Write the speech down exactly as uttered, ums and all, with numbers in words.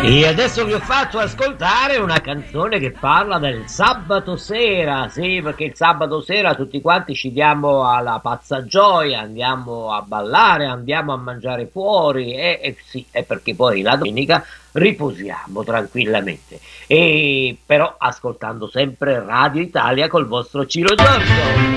E adesso vi ho fatto ascoltare una canzone che parla del sabato sera, sì, perché il sabato sera tutti quanti ci diamo alla pazza gioia, andiamo a ballare, andiamo a mangiare fuori, e, e sì, è perché poi la domenica riposiamo tranquillamente. E però ascoltando sempre Radio Italia col vostro Ciro Giorgio.